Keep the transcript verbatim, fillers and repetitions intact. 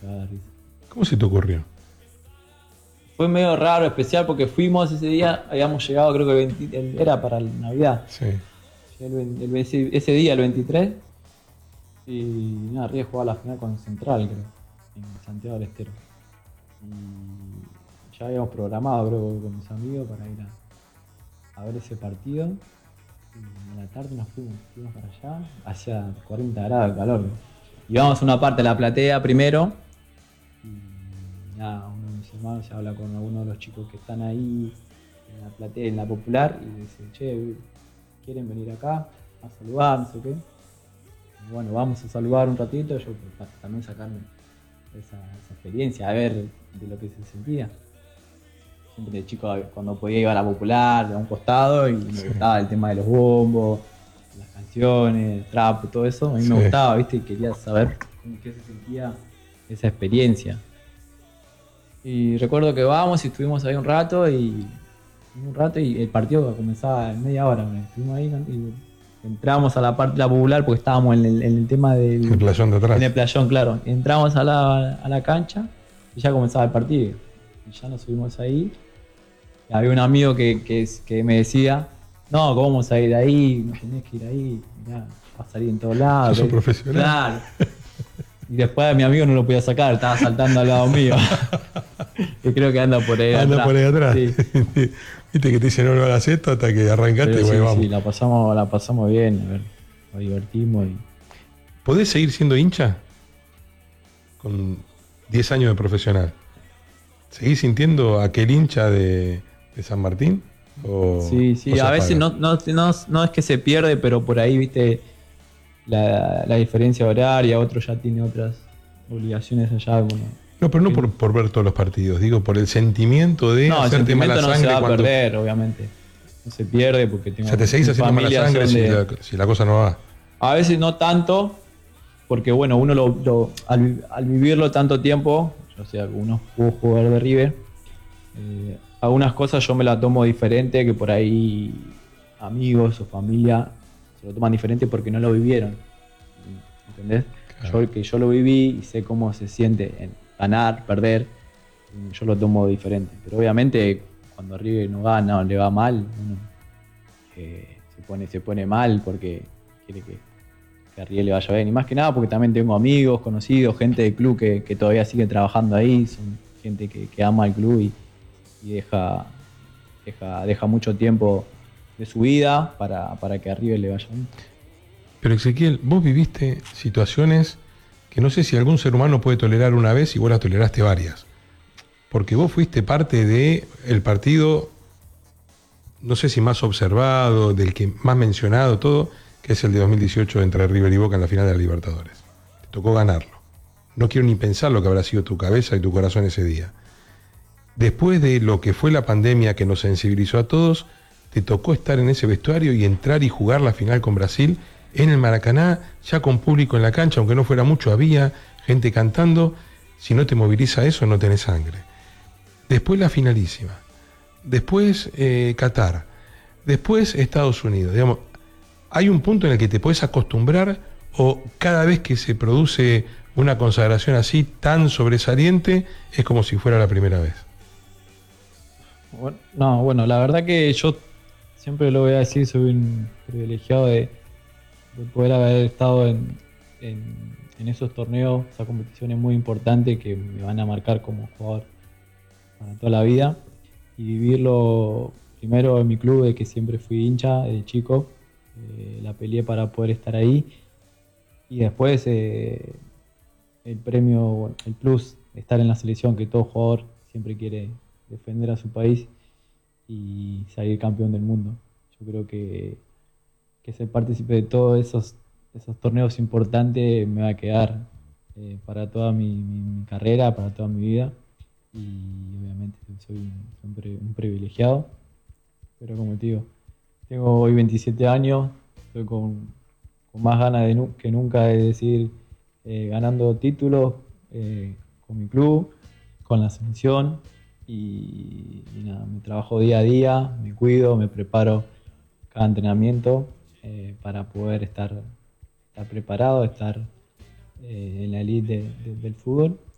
cagar de risa. ¿Cómo se te ocurrió? Fue medio raro, especial, porque fuimos ese día, habíamos llegado, creo que el veinte, el- era para la Navidad. Sí. El veinte, el veinte, ese día, el veintitrés, y nada, River jugaba la final con Central, creo, en Santiago del Estero. Y ya habíamos programado, creo, con mis amigos para ir a, a ver ese partido. Y en la tarde nos fuimos, fuimos para allá, hacía cuarenta grados de calor. Íbamos a una parte de la platea primero. Y nada, uno de mis hermanos se habla con algunos de los chicos que están ahí en la platea, en la popular, y dice, che, ¿quieren venir acá a saludar? No sé qué. Y bueno, vamos a saludar un ratito, yo para también sacarme esa, esa experiencia, a ver de lo que se sentía. Siempre de chico, cuando podía ir a la popular, a un costado, y me Sí. gustaba el tema de los bombos, las canciones, el trap, todo eso, a mí Sí. me gustaba, ¿viste? Y quería saber cómo qué se sentía esa experiencia. Y recuerdo que vamos y estuvimos ahí un rato y un rato y el partido comenzaba en media hora. Estuvimos ahí y entramos a la parte de la popular porque estábamos en el, en el tema del El playón de atrás. en el playón, claro. Entramos a la, a la cancha y ya comenzaba el partido. Y ya nos subimos ahí. Y había un amigo que, que, que me decía, no, ¿cómo vamos a ir ahí? No tenés que ir ahí, mirá, va a salir en todos lados. Sos un profesional. Claro. Y después a mi amigo no lo podía sacar, estaba saltando al lado mío. Y creo que anda por ahí Anda atrás. por ahí atrás. Sí. Viste que te dicen no lo hagas esto hasta que arrancaste Pero y sí, bueno, vamos. sí, la pasamos, la pasamos bien, a ver, nos divertimos. Y... ¿Podés seguir siendo hincha? Con diez años de profesional. ¿Seguís sintiendo aquel hincha de, de San Martín? ¿O, sí, sí, o se a veces apaga? no, no, no, no es que se pierde, pero por ahí, viste, la, la diferencia horaria, otro ya tiene otras obligaciones allá. Bueno, No, pero no por, por ver todos los partidos, digo por el sentimiento de no, el hacerte mala sentimiento no sangre se va a cuando. perder, obviamente. No se pierde porque tengo O sea, te seguís mi haciendo mala familia sangre son si de- la, si la cosa no va. A veces no tanto, porque bueno, uno lo, lo- al, al vivirlo tanto tiempo, o sea, uno pudo jugar de River, eh, algunas cosas yo me las tomo diferente, que por ahí amigos o familia se lo toman diferente porque no lo vivieron. ¿Entendés? Claro. Yo que yo lo viví y sé cómo se siente en ganar, perder, yo lo tomo diferente. Pero obviamente cuando River no gana o le va mal, uno eh, se pone, se pone mal porque quiere que, que a River le vaya bien. Y más que nada porque también tengo amigos, conocidos, gente del club que, que todavía sigue trabajando ahí, son gente que, que ama el club y, y deja, deja, deja mucho tiempo de su vida para, para que a River le vaya bien. Pero Ezequiel, vos viviste situaciones que no sé si algún ser humano puede tolerar una vez y vos las toleraste varias. Porque vos fuiste parte de el partido, no sé si más observado, del que más mencionado, todo, que es el de dos mil dieciocho entre River y Boca en la final de la Libertadores. Te tocó ganarlo. No quiero ni pensar lo que habrá sido tu cabeza y tu corazón ese día. Después de lo que fue la pandemia que nos sensibilizó a todos, te tocó estar en ese vestuario y entrar y jugar la final con Brasil en el Maracaná, ya con público en la cancha, aunque no fuera mucho, había gente cantando. Si no te moviliza eso, no tenés sangre. Después la finalísima. Después eh, Qatar. Después Estados Unidos. Digamos, ¿hay un punto en el que te puedes acostumbrar o cada vez que se produce una consagración así tan sobresaliente es como si fuera la primera vez? Bueno, no, bueno, la verdad que yo siempre lo voy a decir, soy un privilegiado de, de poder haber estado en, en, en esos torneos, esas competiciones muy importantes que me van a marcar como jugador para toda la vida y vivirlo primero en mi club, de que siempre fui hincha de chico, eh, la peleé para poder estar ahí y después eh, el premio, bueno, el plus, estar en la selección, que todo jugador siempre quiere defender a su país y salir campeón del mundo. Yo creo que, que ser partícipe de todos esos, esos torneos importantes me va a quedar eh, para toda mi, mi, mi carrera, para toda mi vida. Y obviamente soy un, un, pri- un privilegiado, pero como te digo, tengo hoy veintisiete años, estoy con, con más ganas de nu- que nunca de decir eh, ganando títulos eh, con mi club, con la selección y, y nada, me trabajo día a día, me cuido, me preparo cada entrenamiento eh, para poder estar, estar preparado, estar eh, en la elite de- de- del fútbol